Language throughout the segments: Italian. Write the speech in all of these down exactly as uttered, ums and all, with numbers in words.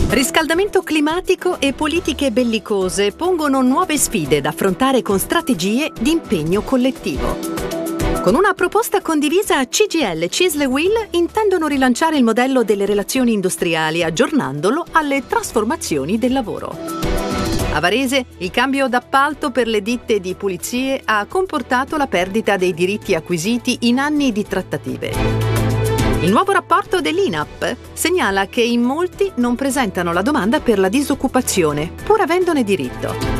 Riscaldamento climatico e politiche bellicose pongono nuove sfide da affrontare con strategie di impegno collettivo. Con una proposta condivisa, C G I L e CISL-UIL intendono rilanciare il modello delle relazioni industriali, aggiornandolo alle trasformazioni del lavoro. A Varese, il cambio d'appalto per le ditte di pulizie ha comportato la perdita dei diritti acquisiti in anni di trattative. Il nuovo rapporto dell'I N A P segnala che in molti non presentano la domanda per la disoccupazione, pur avendone diritto.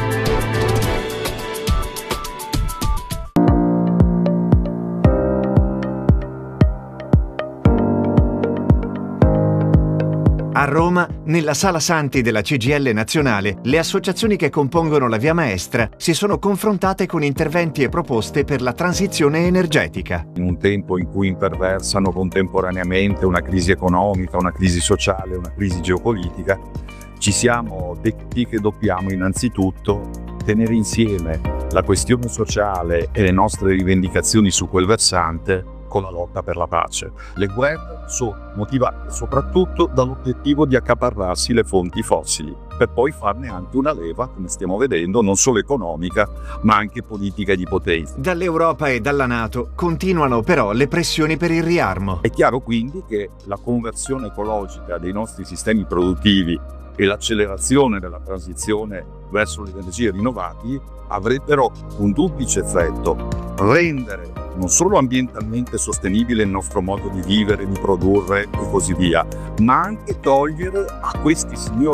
A Roma, nella Sala Santi della C G I L nazionale, le associazioni che compongono la Via Maestra si sono confrontate con interventi e proposte per la transizione energetica. In un tempo in cui imperversano contemporaneamente una crisi economica, una crisi sociale, una crisi geopolitica, ci siamo detti che dobbiamo innanzitutto tenere insieme la questione sociale e le nostre rivendicazioni su quel versante con la lotta per la pace. Le guerre sono motivate soprattutto dall'obiettivo di accaparrarsi le fonti fossili, per poi farne anche una leva, come stiamo vedendo, non solo economica, ma anche politica e di potenza. Dall'Europa e dalla NATO continuano però le pressioni per il riarmo. È chiaro quindi che la conversione ecologica dei nostri sistemi produttivi e l'accelerazione della transizione verso le energie rinnovabili avrebbero un duplice effetto: rendere non solo ambientalmente sostenibile il nostro modo di vivere, di produrre e così via, ma anche togliere a questi signori